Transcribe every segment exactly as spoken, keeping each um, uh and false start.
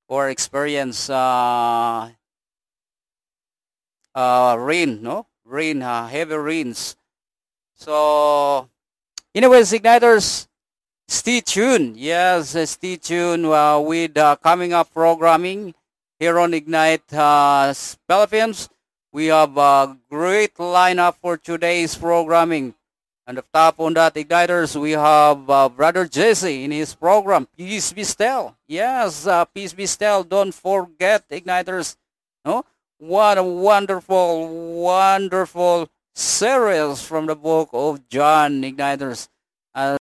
or experience uh, uh, rain, no? Rain, uh, heavy rains. So, anyways, Igniters, stay tuned. Yes, uh, stay tuned uh, with uh, coming up programming here on Ignite uh, Philippines. We have a great lineup for today's programming. And the top on that, Igniters, we have uh, Brother Jesse in his program, Peace Be Still. Yes, uh, Peace Be Still. Don't forget, Igniters. No? What a wonderful, wonderful series from the book of John, Igniters. As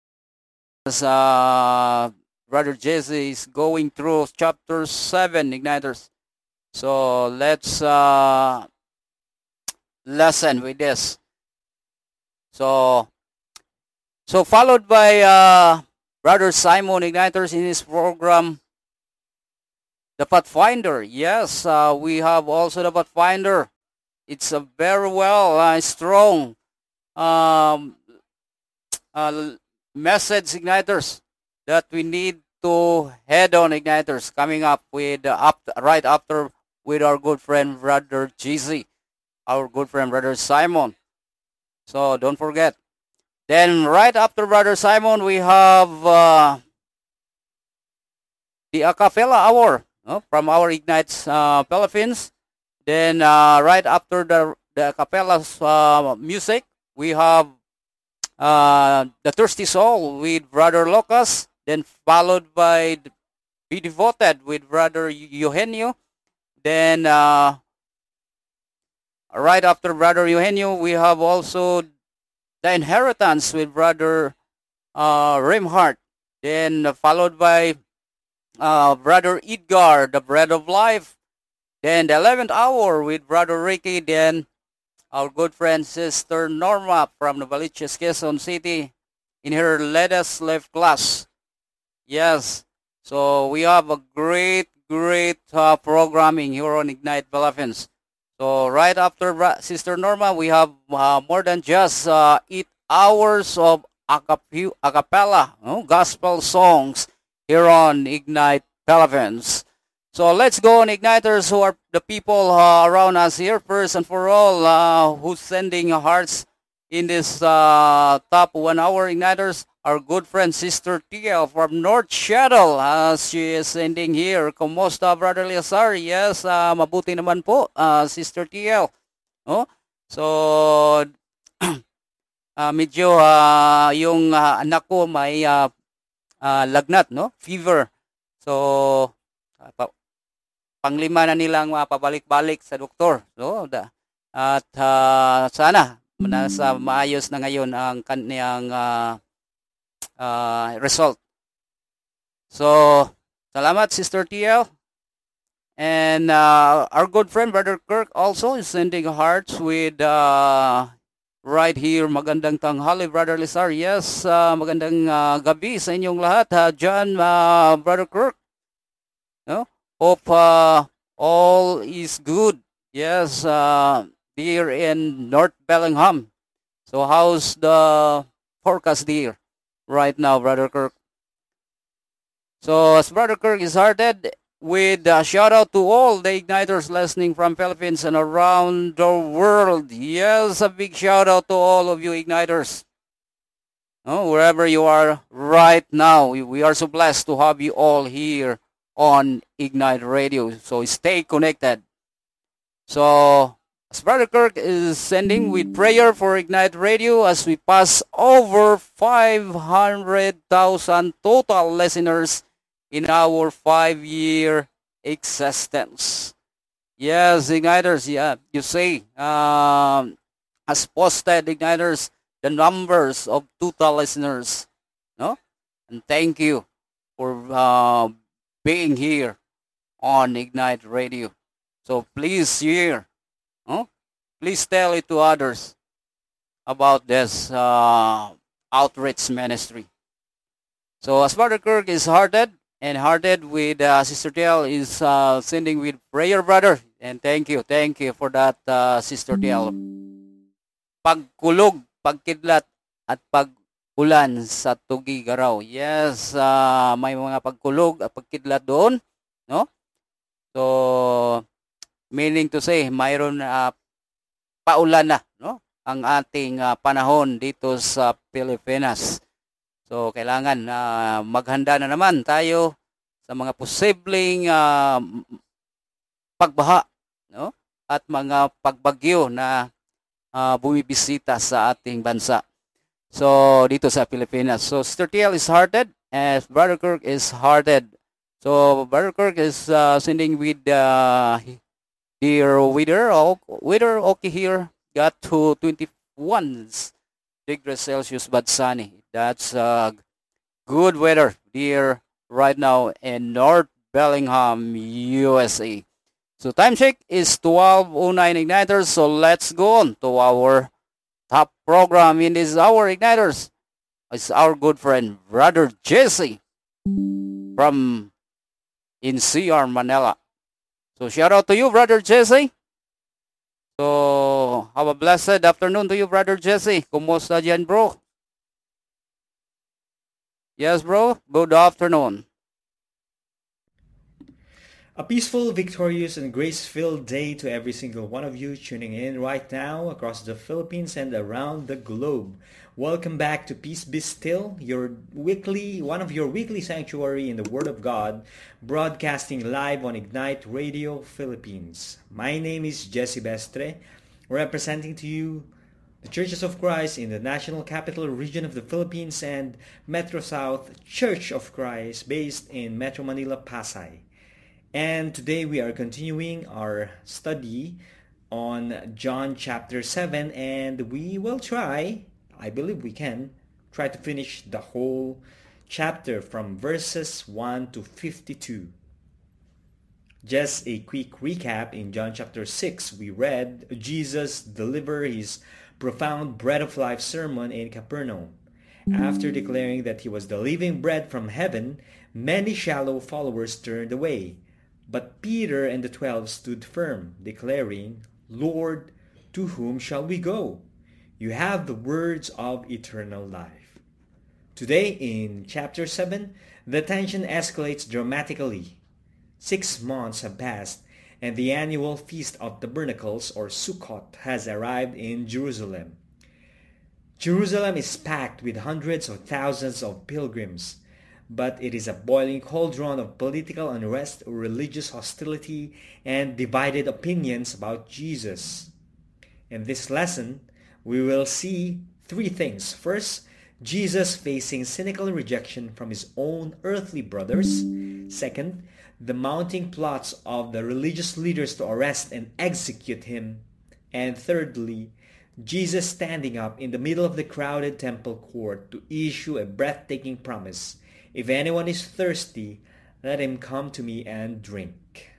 uh, Brother Jesse is going through chapter seven, Igniters. So let's uh, lesson with this. So, so followed by uh, Brother Simon Igniters in his program, The Pathfinder. Yes, uh, we have also The Pathfinder. It's a very well uh, strong um, uh, message, Igniters, that we need to head on, Igniters, coming up with uh, up right after with our good friend Brother G Z, our good friend Brother Simon. So don't forget. Then right after Brother Simon, we have uh, the acapella hour, no, from our Ignites uh, Philippines. Then uh, right after the the acapella uh, music, we have uh, the Thirsty Soul with Brother Locus. Then followed by Be Devoted with Brother Eugenio. Then uh, right after Brother Eugenio, we have also The Inheritance with Brother uh, Rimhart. Then uh, followed by uh, Brother Edgar, The Bread of Life. Then the eleventh hour with Brother Ricky. Then our good friend Sister Norma from Novaliches, Quezon City in her latest live class. Yes, so we have a great, great uh, programming here on Ignite Philippines. So right after Sister Norma, we have uh, more than just uh, eight hours of acapu- acapella, no? Gospel songs here on Ignite Philippines. So let's go on, Igniters, who are the people uh, around us here. First and for all, uh, who's sending hearts in this uh, top one hour, Igniters, our good friend Sister T L from North Shadow. Uh, she is sending here. Kumusta, Brother Leazar? Yes, uh, mabuti naman po, uh, Sister T L. Oh? So, uh, medyo uh, yung uh, anak ko may uh, uh, lagnat, no? Fever. So, uh, pa- panglima na nilang mapabalik-balik sa doktor. So, da, at uh, sana nasa maayos na ngayon ang kanyang uh, uh, result. So, salamat, Sister T L. And uh, our good friend, Brother Kirk, also is sending hearts with uh, right here. Magandang tanghali, Brother Lizar. Yes, uh, magandang uh, gabi sa inyong lahat. Uh, John, uh, Brother Kirk. No? Hope uh, all is good. Yes, uh, here in North Bellingham. So how's the forecast there right now, Brother Kirk? So as Brother Kirk is started with a shout out to all the Igniters listening from Philippines and around the world. Yes, a big shout out to all of you Igniters. Oh, wherever you are right now, we, we are so blessed to have you all here on Ignite Radio. So stay connected. So as Brother Kirk is sending with prayer for Ignite Radio as we pass over five hundred thousand total listeners in our five-year existence. Yes, Igniters, yeah, you say, um, as posted, Igniters, the numbers of total listeners, no? And thank you for uh, being here on Ignite Radio. So please share, no? Please tell it to others about this uh, outreach ministry. So as Brother Kirk is hearted, and hearted with uh, Sister Tel is uh, sending with prayer, brother. And thank you, thank you for that, uh, Sister Tel. Pagkulog, pagkidlat, at pag-ulan sa Tugigaraw. Yes, uh, may mga pagkulog at pagkidlat doon no? So, meaning to say, mayroon uh, paulan na, no? Ang ating uh, panahon dito sa Pilipinas. So, kailangan na uh, maghanda na naman tayo sa mga posibleng uh, pagbaha, no? At mga pagbagyo na uh, bumibisita sa ating bansa. So, dito sa Pilipinas. So, Sister T L is hearted and Brother Kirk is hearted. So, Brother Kirk is uh, sending with uh, dear weather. Weather okay here. Got to twenty-one degrees Celsius but sunny. That's uh, good weather here right now in North Bellingham, U S A. So time check is twelve oh nine Igniters. So let's go on to our top program in this hour, Igniters. It's our good friend, Brother Jesse from in C R Manila. So shout out to you, Brother Jesse. So have a blessed afternoon to you, Brother Jesse. Kumusta dyan, bro? Yes, bro. Good afternoon. A peaceful, victorious, and grace-filled day to every single one of you tuning in right now across the Philippines and around the globe. Welcome back to Peace Be Still, your weekly, one of your weekly sanctuary in the Word of God, broadcasting live on Ignite Radio Philippines. My name is Jesse Bestre, representing to you the Churches of Christ in the National Capital Region of the Philippines and Metro South Church of Christ based in Metro Manila, Pasay. And today we are continuing our study on John chapter seven, and we will try, I believe we can, try to finish the whole chapter from verses one to fifty-two. Just a quick recap, in John chapter six we read Jesus deliver his profound bread of life sermon in Capernaum. After declaring that he was the living bread from heaven, many shallow followers turned away. But Peter and the twelve stood firm, declaring, Lord, to whom shall we go? You have the words of eternal life. Today in chapter seven, the tension escalates dramatically. Six months have passed, and the annual Feast of Tabernacles, or Sukkot, has arrived in Jerusalem. Jerusalem is packed with hundreds of thousands of pilgrims, but it is a boiling cauldron of political unrest, religious hostility, and divided opinions about Jesus. In this lesson, we will see three things. First, Jesus facing cynical rejection from his own earthly brothers. Second, the mounting plots of the religious leaders to arrest and execute him. And thirdly, Jesus standing up in the middle of the crowded temple court to issue a breathtaking promise. If anyone is thirsty, let him come to me and drink.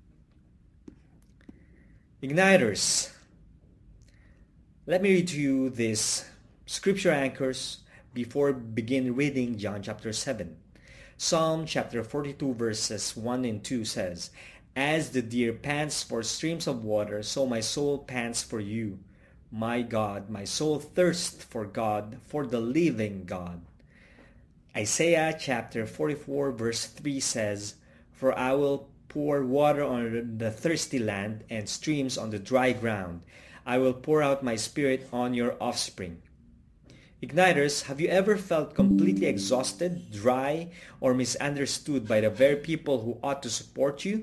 Igniters, let me read to you these scripture anchors before begin reading John chapter seven. Psalm chapter forty-two verses one and two says, As the deer pants for streams of water, so my soul pants for you. My God, my soul thirsts for God, for the living God. Isaiah chapter forty-four verse three says, For I will pour water on the thirsty land and streams on the dry ground. I will pour out my spirit on your offspring. Igniters, have you ever felt completely exhausted, dry, or misunderstood by the very people who ought to support you?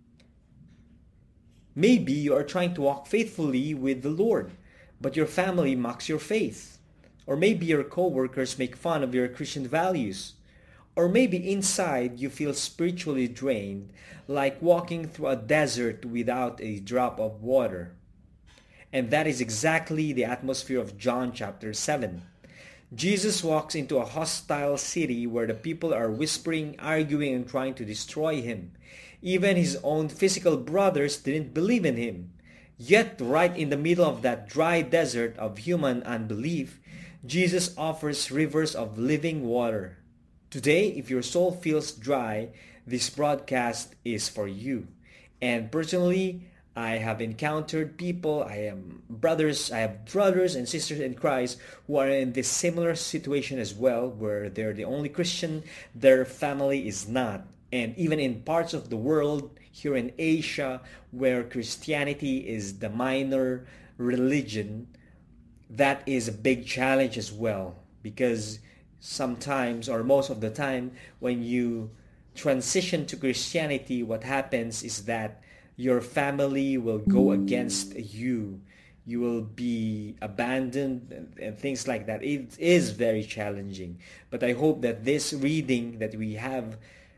Maybe you are trying to walk faithfully with the Lord, but your family mocks your faith. Or maybe your co-workers make fun of your Christian values. Or maybe inside you feel spiritually drained, like walking through a desert without a drop of water. And that is exactly the atmosphere of John chapter seven. Jesus walks into a hostile city where the people are whispering, arguing, and trying to destroy him. Even his own physical brothers didn't believe in him. Yet right in the middle of that dry desert of human unbelief, Jesus offers rivers of living water. Today, if your soul feels dry, this broadcast is for you. And personally, I have encountered people, I am brothers, I have brothers and sisters in Christ who are in this similar situation as well, where they're the only Christian their family is not. And even in parts of the world, here in Asia, where Christianity is the minor religion, that is a big challenge as well, because sometimes or most of the time when you transition to Christianity, what happens is that your family will go against you. You will be abandoned and, and things like that. It is very challenging. But I hope that this reading that we have,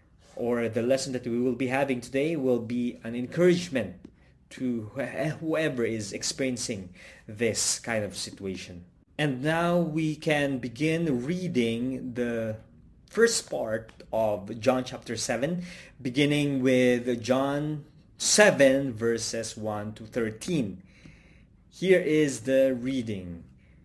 or the lesson that we will be having today, will be an encouragement to whoever is experiencing this kind of situation. And now we can begin reading the first part of John chapter seven, beginning with John seven verses one to thirteen. Here is the reading.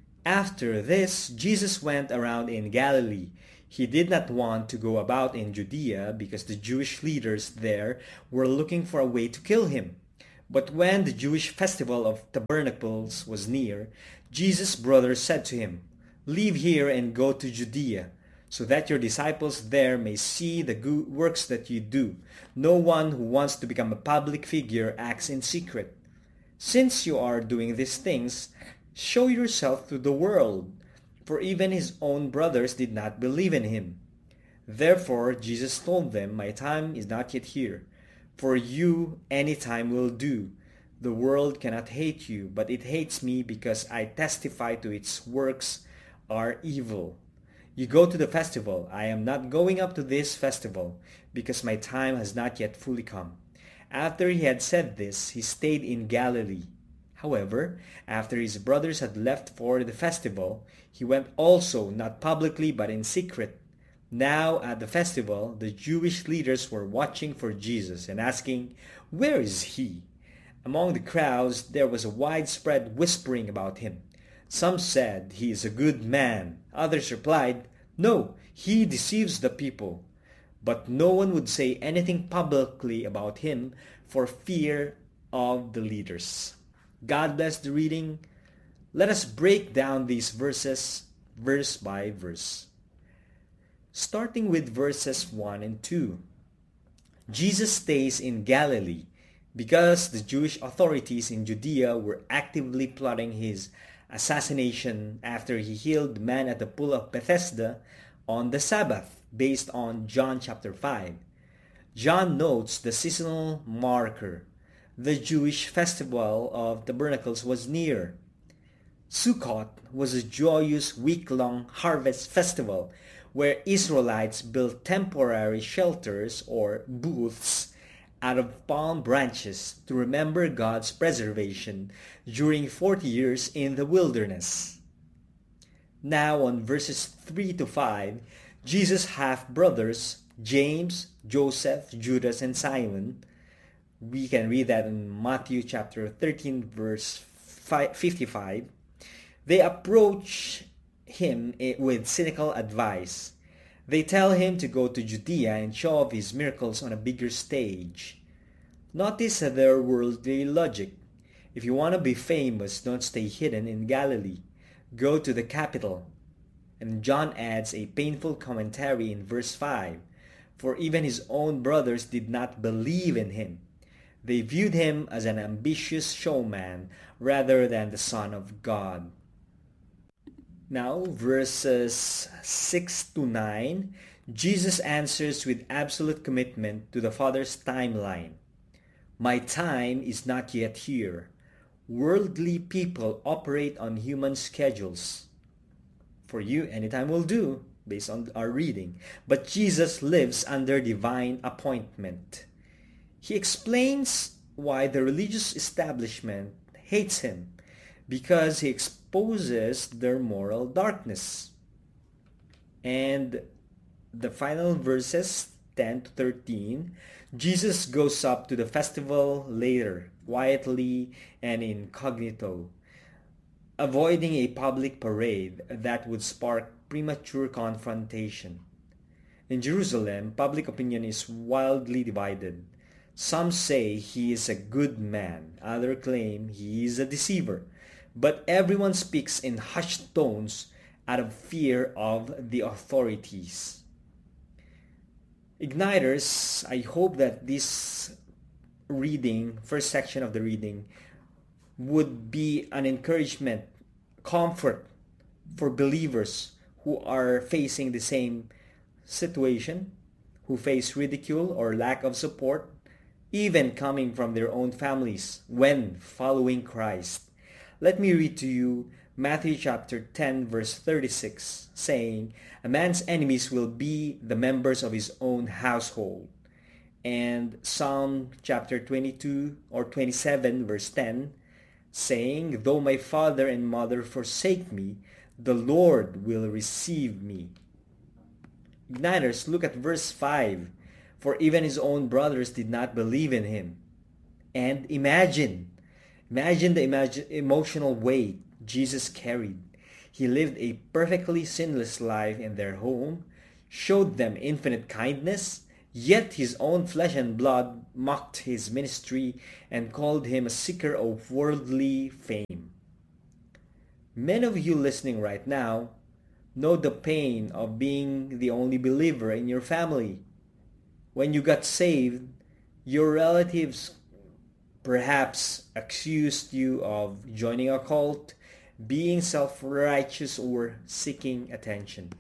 After this, Jesus went around in Galilee. He did not want to go about in Judea because the Jewish leaders there were looking for a way to kill him. But when the Jewish festival of Tabernacles was near, Jesus' brothers said to him, "Leave here and go to Judea, so that your disciples there may see the good works that you do. No one who wants to become a public figure acts in secret. Since you are doing these things, show yourself to the world." For even his own brothers did not believe in him. Therefore Jesus told them, "My time is not yet here. For you any time will do. The world cannot hate you, but it hates me because I testify to its works are evil. You go to the festival. I am not going up to this festival, because my time has not yet fully come." After he had said this, he stayed in Galilee. However, after his brothers had left for the festival, he went also, not publicly but in secret. Now at the festival, the Jewish leaders were watching for Jesus and asking, "Where is he?" Among the crowds there was a widespread whispering about him. Some said, "He is a good man." Others replied, "No, he deceives the people." But no one would say anything publicly about him for fear of the leaders. God bless the reading. Let us break down these verses verse by verse. Starting with verses one and two. Jesus stays in Galilee because the Jewish authorities in Judea were actively plotting his assassination after he healed the man at the pool of Bethesda on the Sabbath, based on John chapter five. John notes the seasonal marker. The Jewish festival of Tabernacles was near. Sukkot was a joyous week-long harvest festival where Israelites built temporary shelters or booths out of palm branches to remember God's preservation during forty years in the wilderness. Now on verses three to five, Jesus' half-brothers, James, Joseph, Judas, and Simon, we can read that in Matthew chapter thirteen verse fifty-five, they approach him with cynical advice. They tell him to go to Judea and show off his miracles on a bigger stage. Notice their worldly logic. If you want to be famous, don't stay hidden in Galilee. Go to the capital. And John adds a painful commentary in verse five. For even his own brothers did not believe in him. They viewed him as an ambitious showman rather than the Son of God. Now, verses six to nine, Jesus answers with absolute commitment to the Father's timeline. "My time is not yet here." Worldly people operate on human schedules. For you, anytime will do, based on our reading. But Jesus lives under divine appointment. He explains why the religious establishment hates him, because he exposes their moral darkness. And the final verses, ten to thirteen, Jesus goes up to the festival later, quietly and incognito, avoiding a public parade that would spark premature confrontation. In Jerusalem, public opinion is wildly divided. Some say he is a good man, others claim he is a deceiver, but everyone speaks in hushed tones out of fear of the authorities. Igniters, I hope that this reading, first section of the reading, would be an encouragement, comfort for believers who are facing the same situation, who face ridicule or lack of support, even coming from their own families when following Christ. Let me read to you Matthew chapter ten verse thirty-six, saying, "A man's enemies will be the members of his own household." And Psalm chapter twenty-two or twenty-seven verse ten, saying, "Though my father and mother forsake me, the Lord will receive me." Igniters, look at verse five. "For even his own brothers did not believe in him." And imagine, imagine the imagine, emotional weight Jesus carried. He lived a perfectly sinless life in their home, showed them infinite kindness, yet his own flesh and blood mocked his ministry and called him a seeker of worldly fame. Many of you listening right now know the pain of being the only believer in your family. When you got saved, your relatives perhaps accused you of joining a cult, being self-righteous, or seeking attention.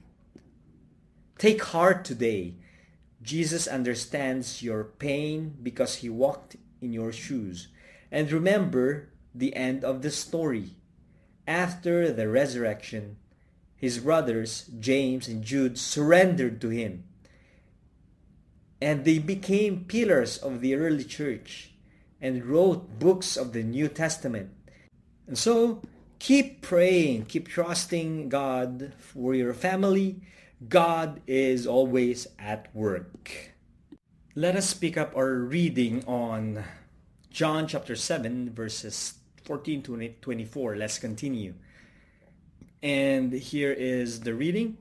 Take heart today. Jesus understands your pain because he walked in your shoes. And remember the end of the story. After the resurrection, his brothers, James and Jude, surrendered to him. And they became pillars of the early church and wrote books of the New Testament. And so, keep praying, keep trusting God for your family. God is always at work. Let us pick up our reading on John chapter seven, verses fourteen to twenty-four. Let's continue. And here is the reading.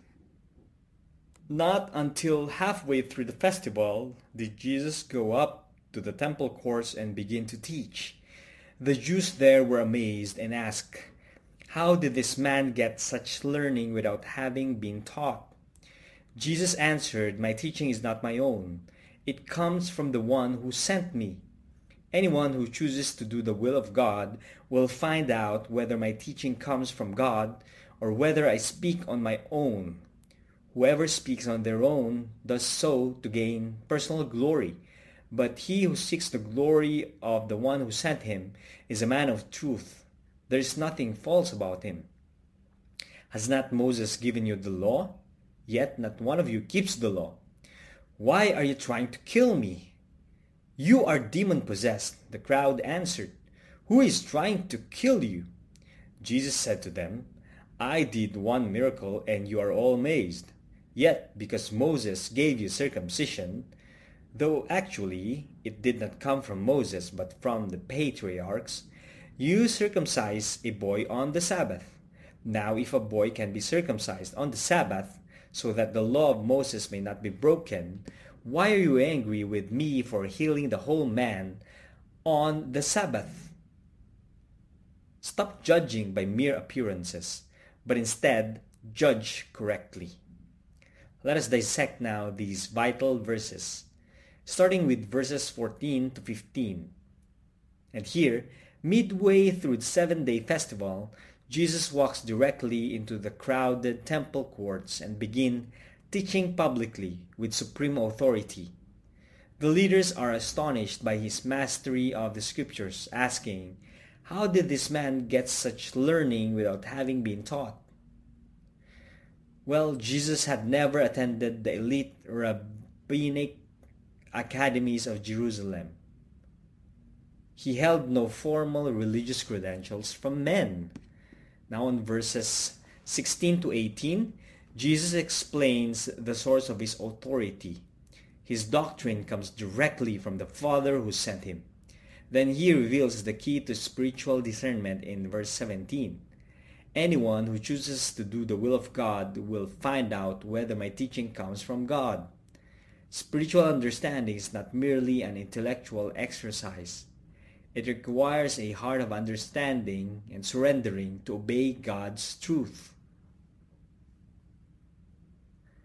Not until halfway through the festival did Jesus go up to the temple courts and begin to teach. The Jews there were amazed and asked, "How did this man get such learning without having been taught?" Jesus answered, "My teaching is not my own. It comes from the one who sent me. Anyone who chooses to do the will of God will find out whether my teaching comes from God or whether I speak on my own. Whoever speaks on their own does so to gain personal glory, but he who seeks the glory of the one who sent him is a man of truth. There is nothing false about him. Has not Moses given you the law? Yet not one of you keeps the law. Why are you trying to kill me?" "You are demon-possessed," the crowd answered. "Who is trying to kill you?" Jesus said to them, "I did one miracle and you are all amazed. Yet because Moses gave you circumcision, though actually it did not come from Moses but from the patriarchs, you circumcise a boy on the Sabbath. Now if a boy can be circumcised on the Sabbath, so that the law of Moses may not be broken, why are you angry with me for healing the whole man on the Sabbath? Stop judging by mere appearances, but instead judge correctly." Let us dissect now these vital verses, starting with verses fourteen to fifteen. And here, midway through the seven-day festival, Jesus walks directly into the crowded temple courts and begins teaching publicly with supreme authority. The leaders are astonished by his mastery of the scriptures, asking, "How did this man get such learning without having been taught?" Well, Jesus had never attended the elite rabbinic academies of Jerusalem. He held no formal religious credentials from men. Now in verses sixteen to eighteen, Jesus explains the source of his authority. His doctrine comes directly from the Father who sent him. Then he reveals the key to spiritual discernment in verse seventeen. Anyone who chooses to do the will of God will find out whether my teaching comes from God. Spiritual understanding is not merely an intellectual exercise. It requires a heart of understanding and surrendering to obey God's truth.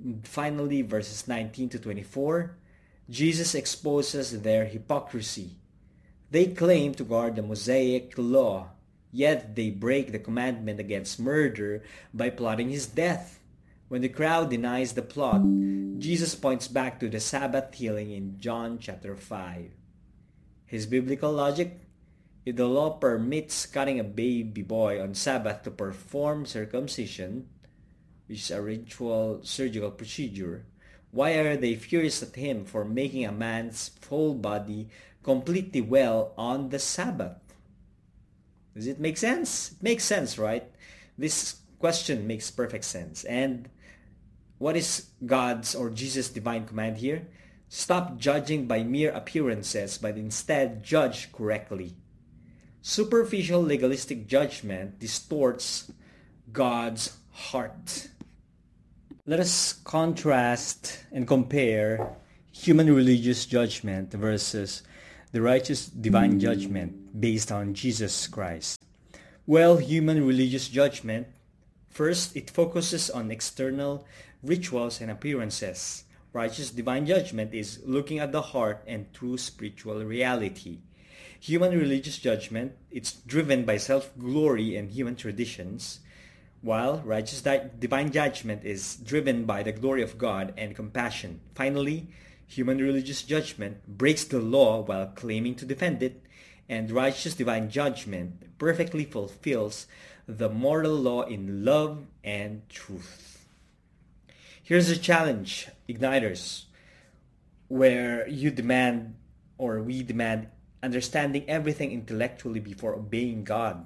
Finally, verses nineteen to twenty-four, Jesus exposes their hypocrisy. They claim to guard the Mosaic law, yet they break the commandment against murder by plotting his death. When the crowd denies the plot, Jesus points back to the Sabbath healing in John chapter five. His biblical logic: if the law permits cutting a baby boy on Sabbath to perform circumcision, which is a ritual surgical procedure, why are they furious at him for making a man's whole body completely well on the Sabbath? Does it make sense? It makes sense, right? This question makes perfect sense. And what is God's or Jesus' divine command here? Stop judging by mere appearances, but instead judge correctly. Superficial legalistic judgment distorts God's heart. Let us contrast and compare human religious judgment versus the righteous divine judgment based on Jesus Christ. Well, human religious judgment, first, it focuses on external rituals and appearances. Righteous divine judgment is looking at the heart and true spiritual reality. Human religious judgment, it's driven by self-glory and human traditions, while righteous di- divine judgment is driven by the glory of God and compassion. Finally, human religious judgment breaks the law while claiming to defend it, and righteous divine judgment perfectly fulfills the moral law in love and truth. Here's a challenge, Igniters, where you demand, or we demand, understanding everything intellectually before obeying God.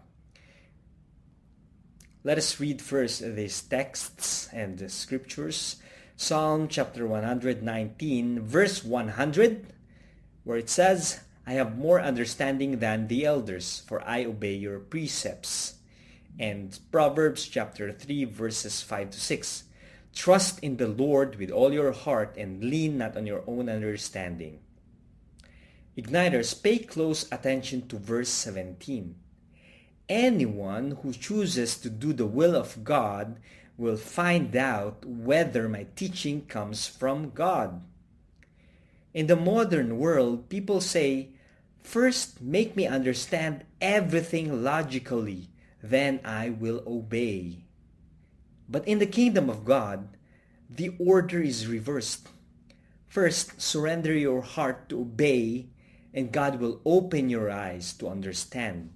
Let us read first these texts and the scriptures. Psalm chapter one hundred nineteen, verse one hundred, where it says, I have more understanding than the elders, for I obey your precepts. And Proverbs chapter three, verses five to six. Trust in the Lord with all your heart and lean not on your own understanding. Igniters, pay close attention to verse seventeen. Anyone who chooses to do the will of God will find out whether my teaching comes from God. In the modern world, people say, first make me understand everything logically, then I will obey. But in the kingdom of God, the order is reversed. First, surrender your heart to obey, and God will open your eyes to understand.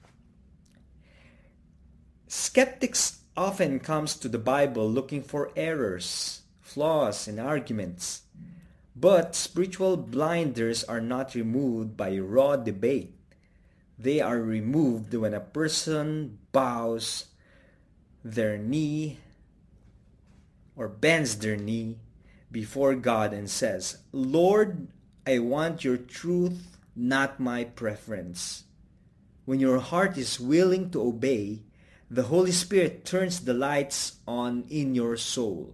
Skeptics often comes to the Bible looking for errors, flaws, and arguments. But spiritual blinders are not removed by raw debate. They are removed when a person bows their knee or bends their knee before God and says, Lord, I want your truth, not my preference. When your heart is willing to obey, the Holy Spirit turns the lights on in your soul.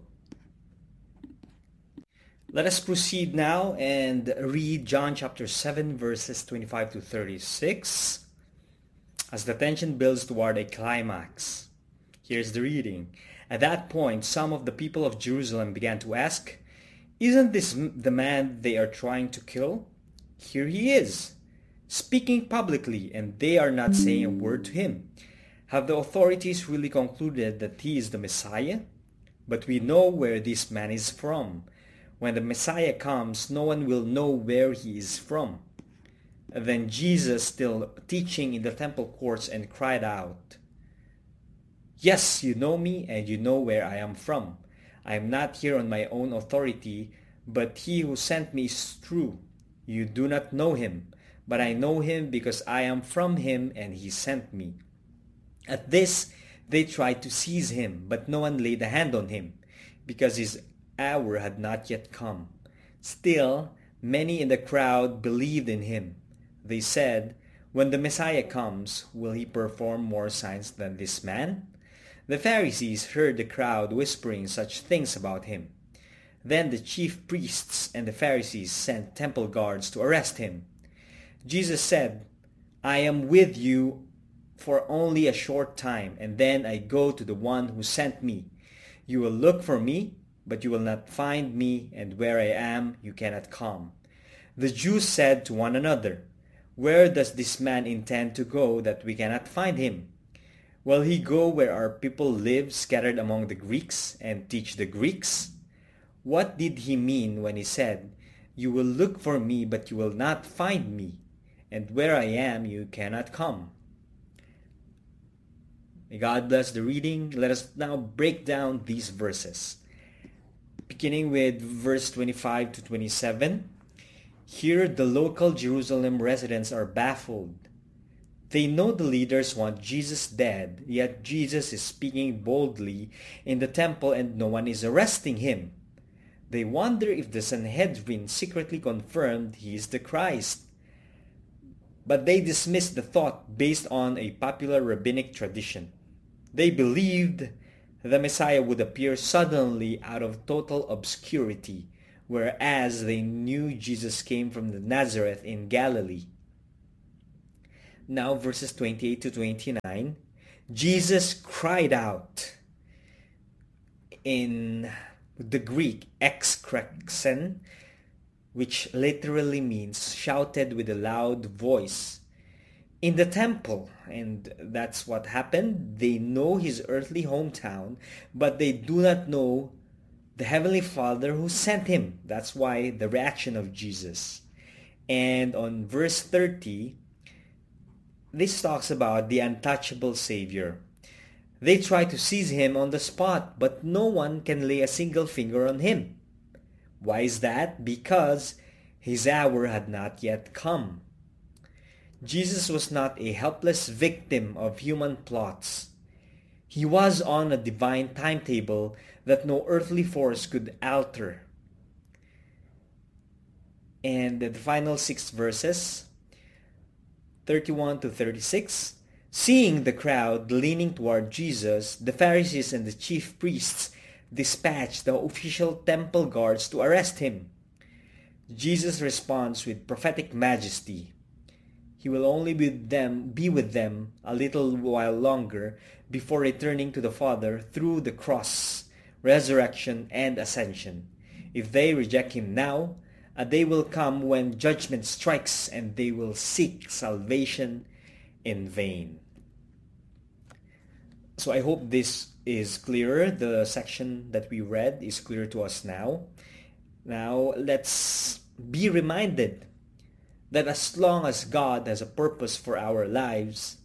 Let us proceed now and read John chapter seven, verses twenty-five to thirty-six, as the tension builds toward a climax. Here's the reading. At that point, some of the people of Jerusalem began to ask, Isn't this the man they are trying to kill? Here he is, speaking publicly, and they are not saying a word to him. Have the authorities really concluded that he is the Messiah? But we know where this man is from. When the Messiah comes, no one will know where he is from. Then Jesus, still teaching in the temple courts, and cried out, Yes, you know me, and you know where I am from. I am not here on my own authority, but he who sent me is true. You do not know him, but I know him because I am from him, and he sent me. At this, they tried to seize him, but no one laid a hand on him, because his hour had not yet come. Still, many in the crowd believed in him. They said, When the Messiah comes, will he perform more signs than this man? The Pharisees heard the crowd whispering such things about him. Then the chief priests and the Pharisees sent temple guards to arrest him. Jesus said, I am with you for only a short time, and then I go to the one who sent me. You will look for me, but you will not find me, and where I am, you cannot come." The Jews said to one another, "Where does this man intend to go that we cannot find him? Will he go where our people live, scattered among the Greeks, and teach the Greeks? What did he mean when he said, 'You will look for me, but you will not find me, and where I am, you cannot come'?" May God bless the reading. Let us now break down these verses. Beginning with verse twenty-five to twenty-seven. Here the local Jerusalem residents are baffled. They know the leaders want Jesus dead, yet Jesus is speaking boldly in the temple and no one is arresting him. They wonder if the Sanhedrin secretly confirmed he is the Christ. But they dismiss the thought based on a popular rabbinic tradition. They believed the Messiah would appear suddenly out of total obscurity, whereas they knew Jesus came from the Nazareth in Galilee. Now verses twenty-eight to twenty-nine, Jesus cried out in the Greek ekkrexen, which literally means shouted with a loud voice, in the temple. And that's what happened. They know his earthly hometown, but they do not know the Heavenly Father who sent him. That's why the reaction of Jesus. And on verse thirty, this talks about the untouchable Savior. They try to seize him on the spot, but no one can lay a single finger on him. Why is that? Because his hour had not yet come. Jesus was not a helpless victim of human plots. He was on a divine timetable that no earthly force could alter. And the final six verses, thirty-one to thirty-six, seeing the crowd leaning toward Jesus, the Pharisees and the chief priests dispatched the official temple guards to arrest him. Jesus responds with prophetic majesty. He will only be with them, be with them a little while longer before returning to the Father through the cross, resurrection, and ascension. If they reject him now, a day will come when judgment strikes and they will seek salvation in vain. So I hope this is clearer. The section that we read is clear to us now. Now let's be reminded that as long as God has a purpose for our lives,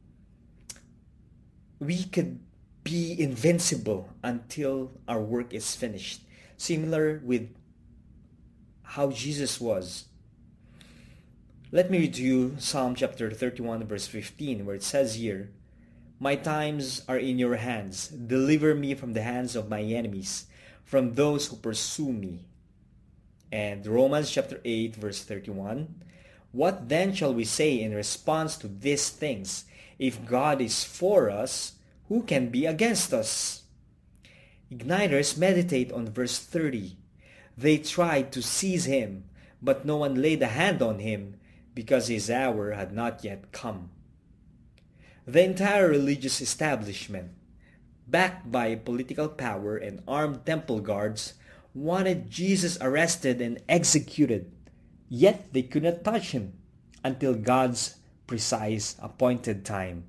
we could be invincible until our work is finished. Similar with how Jesus was. Let me read to you Psalm chapter thirty-one verse fifteen, where it says here, "My times are in your hands. Deliver me from the hands of my enemies, from those who pursue me." And Romans chapter eight verse thirty-one, "What then shall we say in response to these things? If God is for us, who can be against us?" Igniters meditate on verse thirty. They tried to seize him, but no one laid a hand on him because his hour had not yet come. The entire religious establishment, backed by political power and armed temple guards, wanted Jesus arrested and executed, yet they could not touch him until God's precise appointed time.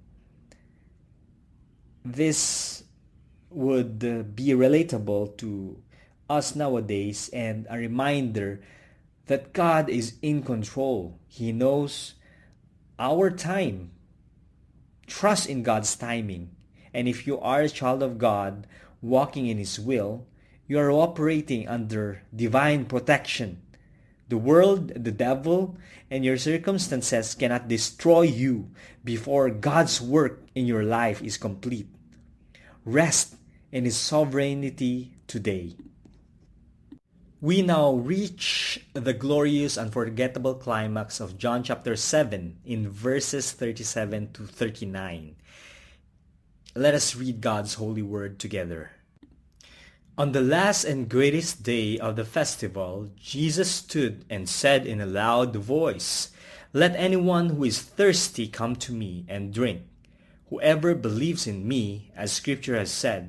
This would uh, be relatable to us nowadays and a reminder that God is in control. He knows our time. Trust in God's timing. And if you are a child of God walking in His will, you are operating under divine protection. The world, the devil, and your circumstances cannot destroy you before God's work in your life is complete. Rest in His sovereignty today. We now reach the glorious, unforgettable climax of John chapter seven in verses thirty-seven to thirty-nine. Let us read God's holy word together. On the last and greatest day of the festival, Jesus stood and said in a loud voice, "Let anyone who is thirsty come to me and drink. Whoever believes in me, as Scripture has said,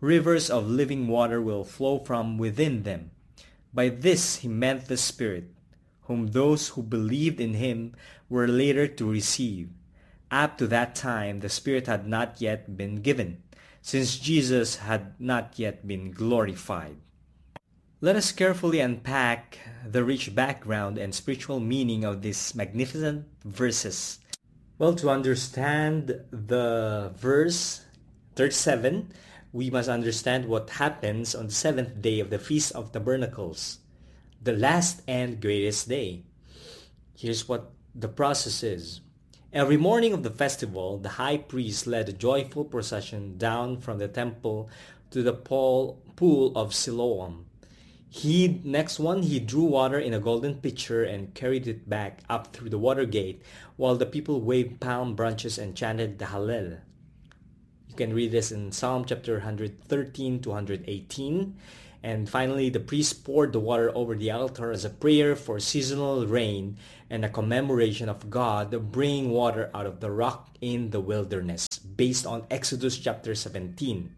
Rivers of living water will flow from within them. By this he meant the Spirit, whom those who believed in him were later to receive. Up to that time, the Spirit had not yet been given, since Jesus had not yet been glorified. Let us carefully unpack the rich background and spiritual meaning of these magnificent verses. Well, to understand the verse thirty-seven, we must understand what happens on the seventh day of the Feast of Tabernacles, the last and greatest day. Here's what the process is. Every morning of the festival, the high priest led a joyful procession down from the temple to the pool of Siloam. He, next one, he drew water in a golden pitcher and carried it back up through the water gate, while the people waved palm branches and chanted the Hallel. You can read this in Psalm chapter one thirteen to one eighteen. And finally, the priest poured the water over the altar as a prayer for seasonal rain and a commemoration of God bringing water out of the rock in the wilderness, based on Exodus chapter seventeen.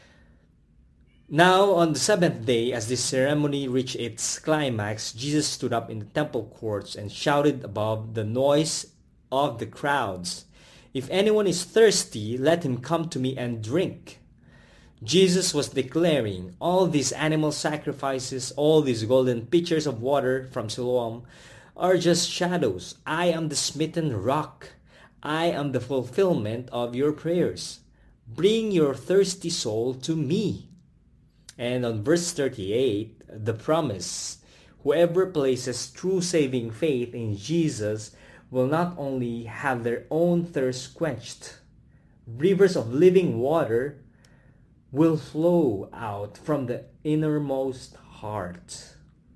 Now, on the seventh day, as this ceremony reached its climax, Jesus stood up in the temple courts and shouted above the noise of the crowds, "If anyone is thirsty, let him come to me and drink." Jesus was declaring, all these animal sacrifices, all these golden pitchers of water from Siloam are just shadows. I am the smitten rock. I am the fulfillment of your prayers. Bring your thirsty soul to me. And on verse thirty-eight, the promise, whoever places true saving faith in Jesus will not only have their own thirst quenched, rivers of living water will flow out from the innermost heart.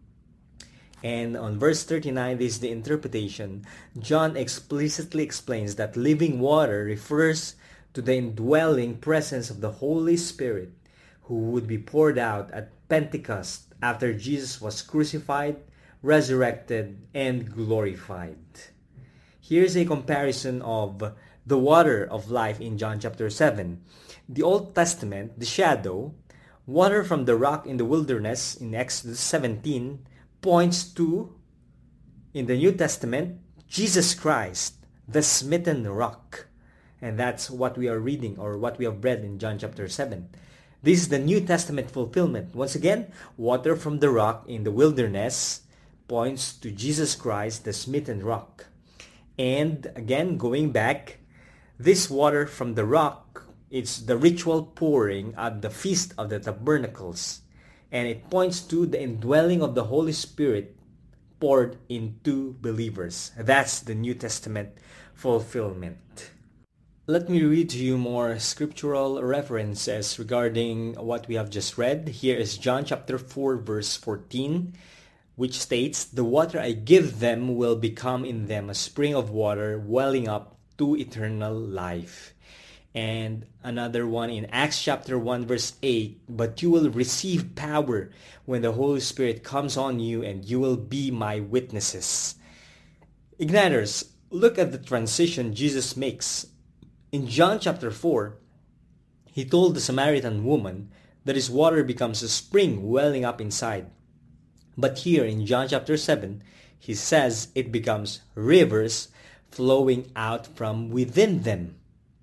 And on verse thirty-nine, this is the interpretation. John explicitly explains that living water refers to the indwelling presence of the Holy Spirit, who would be poured out at Pentecost after Jesus was crucified, resurrected, and glorified. Here's a comparison of the water of life in John chapter seven. The Old Testament, the shadow, water from the rock in the wilderness in Exodus seventeen, points to, in the New Testament, Jesus Christ, the smitten rock. And that's what we are reading, or what we have read in John chapter seven. This is the New Testament fulfillment. Once again, water from the rock in the wilderness points to Jesus Christ, the smitten rock. And again, going back, this water from the rock, it's the ritual pouring at the Feast of the Tabernacles. And it points to the indwelling of the Holy Spirit poured into believers. That's the New Testament fulfillment. Let me read to you more scriptural references regarding what we have just read. Here is John chapter four verse fourteen, which states, "The water I give them will become in them a spring of water welling up to eternal life." And another one in Acts chapter one verse eight, "But you will receive power when the Holy Spirit comes on you, and you will be my witnesses." Igniters, look at the transition Jesus makes. In John chapter four, he told the Samaritan woman that his water becomes a spring welling up inside. But here in John chapter seven, he says it becomes rivers flowing out from within them.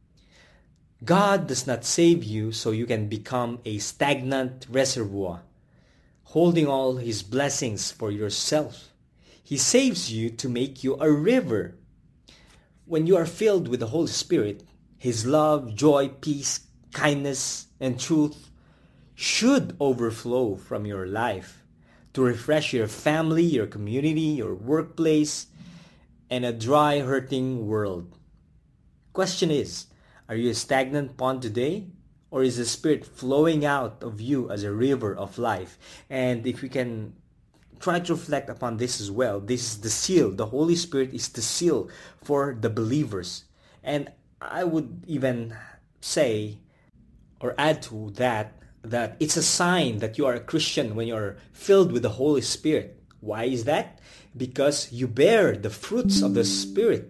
God does not save you so you can become a stagnant reservoir, holding all his blessings for yourself. He saves you to make you a river. When you are filled with the Holy Spirit, his love, joy, peace, kindness, and truth should overflow from your life to refresh your family, your community, your workplace, and a dry, hurting world. Question is, are you a stagnant pond today? Or is the Spirit flowing out of you as a river of life? And if we can try to reflect upon this as well, this is the seal. The Holy Spirit is the seal for the believers. And I would even say, or add to that, that it's a sign that you are a Christian when you're filled with the Holy Spirit. Why is that? Because you bear the fruits of the Spirit.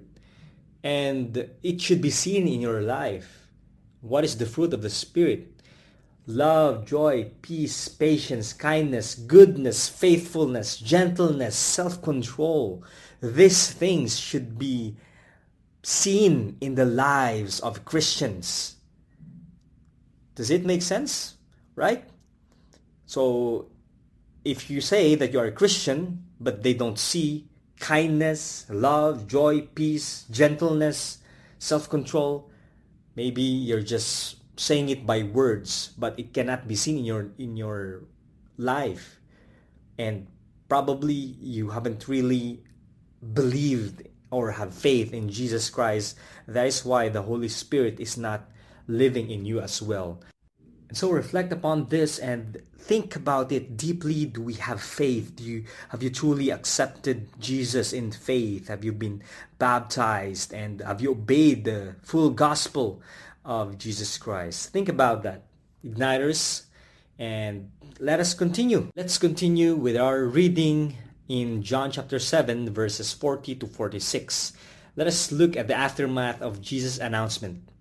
And it should be seen in your life. What is the fruit of the Spirit? love, joy, peace, patience, kindness, goodness, faithfulness, gentleness, self-control. These things should be seen in the lives of Christians. Does it make sense? Right? So if you say that you are a Christian, but they don't see kindness, love, joy, peace, gentleness, self-control, maybe you're just saying it by words, but it cannot be seen in your in your life. And probably you haven't really believed or have faith in Jesus Christ. That is why the Holy Spirit is not living in you as well. And so reflect upon this and think about it deeply. Do we have faith? Do you have you truly accepted Jesus in faith? Have you been baptized and have you obeyed the full gospel of Jesus Christ? Think about that, Igniters, and let us continue. Let's continue with our reading in John chapter seven verses forty to forty-six. Let us look at the aftermath of Jesus' announcement.